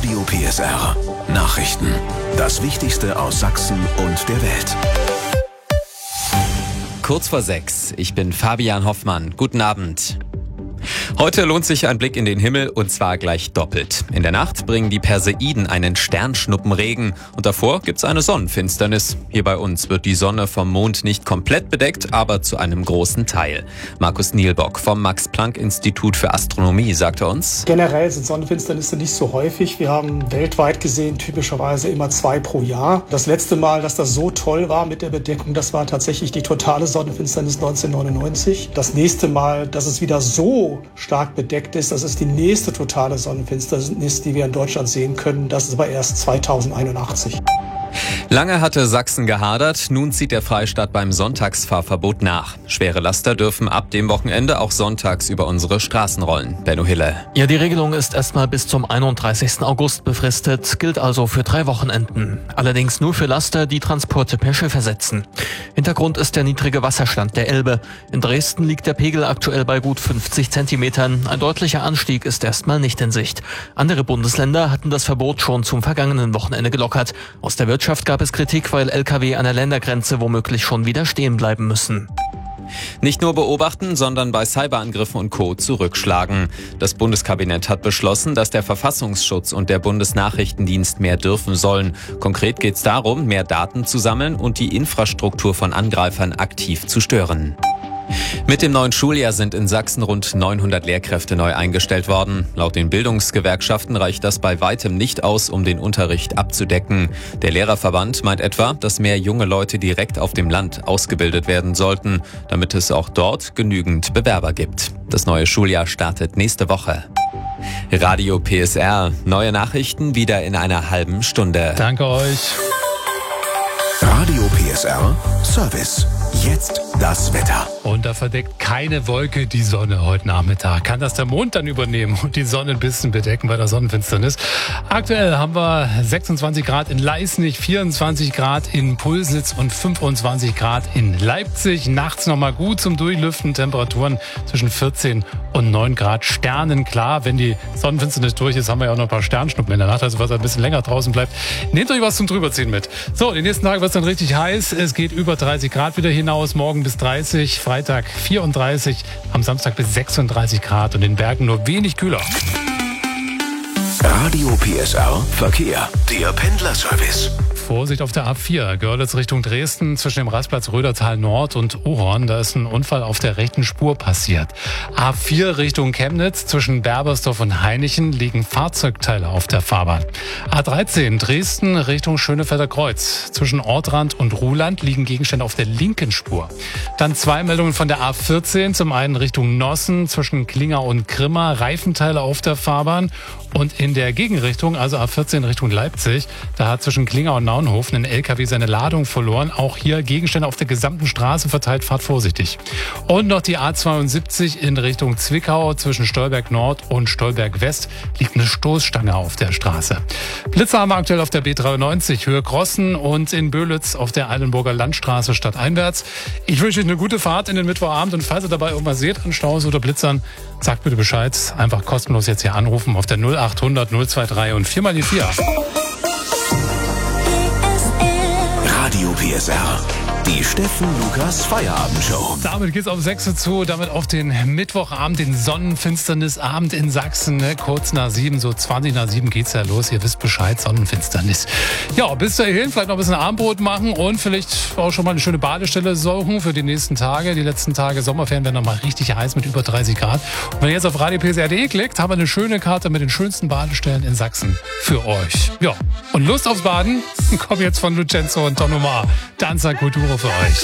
Radio PSR. Nachrichten. Das Wichtigste aus Sachsen und der Welt. Kurz vor 6. Ich bin Fabian Hoffmann. Guten Abend. Heute lohnt sich ein Blick in den Himmel und zwar gleich doppelt. In der Nacht bringen die Perseiden einen Sternschnuppenregen und davor gibt's eine Sonnenfinsternis. Hier bei uns wird die Sonne vom Mond nicht komplett bedeckt, aber zu einem großen Teil. Markus Nielbock vom Max-Planck-Institut für Astronomie sagte uns: Generell sind Sonnenfinsternisse nicht so häufig. Wir haben weltweit gesehen typischerweise immer 2 pro Jahr. Das letzte Mal, dass das so toll war mit der Bedeckung, das war tatsächlich die totale Sonnenfinsternis 1999. Das nächste Mal, dass es wieder so stark bedeckt ist, das ist die nächste totale Sonnenfinsternis, die wir in Deutschland sehen können. Das ist aber erst 2081. Lange hatte Sachsen gehadert, nun zieht der Freistaat beim Sonntagsfahrverbot nach. Schwere Laster dürfen ab dem Wochenende auch sonntags über unsere Straßen rollen. Benno Hille. Ja, die Regelung ist erstmal bis zum 31. August befristet, gilt also für 3 Wochenenden. Allerdings nur für Laster, die Transporte per Schiff ersetzen. Hintergrund ist der niedrige Wasserstand der Elbe. In Dresden liegt der Pegel aktuell bei gut 50 Zentimetern. Ein deutlicher Anstieg ist erstmal nicht in Sicht. Andere Bundesländer hatten das Verbot schon zum vergangenen Wochenende gelockert. Aus der Wirtschaft gab es Kritik, weil Lkw an der Ländergrenze womöglich schon wieder stehen bleiben müssen. Nicht nur beobachten, sondern bei Cyberangriffen und Co. zurückschlagen. Das Bundeskabinett hat beschlossen, dass der Verfassungsschutz und der Bundesnachrichtendienst mehr dürfen sollen. Konkret geht es darum, mehr Daten zu sammeln und die Infrastruktur von Angreifern aktiv zu stören. Mit dem neuen Schuljahr sind in Sachsen rund 900 Lehrkräfte neu eingestellt worden. Laut den Bildungsgewerkschaften reicht das bei weitem nicht aus, um den Unterricht abzudecken. Der Lehrerverband meint etwa, dass mehr junge Leute direkt auf dem Land ausgebildet werden sollten, damit es auch dort genügend Bewerber gibt. Das neue Schuljahr startet nächste Woche. Radio PSR. Neue Nachrichten wieder in einer halben Stunde. Danke euch. Radio PSR Service. Jetzt das Wetter. Und da verdeckt keine Wolke die Sonne heute Nachmittag. Kann das der Mond dann übernehmen und die Sonne ein bisschen bedecken bei der Sonnenfinsternis? Aktuell haben wir 26 Grad in Leisnig, 24 Grad in Pulsnitz und 25 Grad in Leipzig. Nachts nochmal gut zum Durchlüften. Temperaturen zwischen 14 und 9 Grad. Sternenklar. Wenn die Sonnenfinsternis durch ist, haben wir ja auch noch ein paar Sternschnuppen in der Nacht. Also was ein bisschen länger draußen bleibt. Nehmt euch was zum Drüberziehen mit. So, die nächsten Tage wird es dann richtig heiß. Es geht über 30 Grad wieder hinaus. Morgen bis 30, Freitag 34, am Samstag bis 36 Grad und in Bergen nur wenig kühler. Radio PSR Verkehr. Der Pendlerservice. Vorsicht auf der A4, Görlitz Richtung Dresden, zwischen dem Rastplatz Rödertal Nord und Ohorn. Da ist ein Unfall auf der rechten Spur passiert. A4 Richtung Chemnitz, zwischen Berbersdorf und Hainichen liegen Fahrzeugteile auf der Fahrbahn. A13 Dresden Richtung Schönefelder Kreuz, zwischen Ortrand und Ruhland liegen Gegenstände auf der linken Spur. Dann 2 Meldungen von der A14, zum einen Richtung Nossen, zwischen Klinger und Grimma, Reifenteile auf der Fahrbahn. Und in der Gegenrichtung, also A14 Richtung Leipzig, da hat zwischen Klinger und Naunhofen ein LKW seine Ladung verloren. Auch hier Gegenstände auf der gesamten Straße verteilt, fahrt vorsichtig. Und noch die A72 in Richtung Zwickau, zwischen Stolberg Nord und Stolberg West liegt eine Stoßstange auf der Straße. Blitzer haben wir aktuell auf der B93 Höhe Crossen und in Böhlitz auf der Eilenburger Landstraße stadteinwärts. Ich wünsche euch eine gute Fahrt in den Mittwochabend und falls ihr dabei irgendwas seht an Staus oder Blitzern, sagt bitte Bescheid. Einfach kostenlos jetzt hier anrufen auf der 0800 023 und 4 mal die 4. Radio PSR. Die Steffen Lukas Feierabendshow. Damit geht's auf 6 Uhr zu, damit auf den Mittwochabend, den Sonnenfinsternisabend in Sachsen. Ne? Kurz nach 7, so 20 nach 7 geht's ja los. Ihr wisst Bescheid, Sonnenfinsternis. Ja, bis dahin vielleicht noch ein bisschen Abendbrot machen und vielleicht auch schon mal eine schöne Badestelle suchen für die nächsten Tage. Die letzten Tage Sommerferien werden nochmal richtig heiß mit über 30 Grad. Und wenn ihr jetzt auf radiopsr.de klickt, haben wir eine schöne Karte mit den schönsten Badestellen in Sachsen für euch. Ja, und Lust aufs Baden? Kommt jetzt von Lucenzo und Don Omar. Danza Cultura für euch.